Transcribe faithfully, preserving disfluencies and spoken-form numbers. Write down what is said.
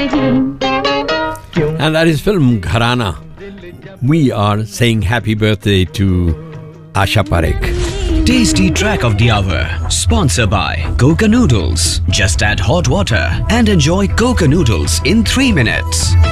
And that is film Gharana. We are saying happy birthday to Asha Parekh. Tasty track of the hour, sponsored by Coca Noodles. Just add hot water and enjoy Coca Noodles in three minutes.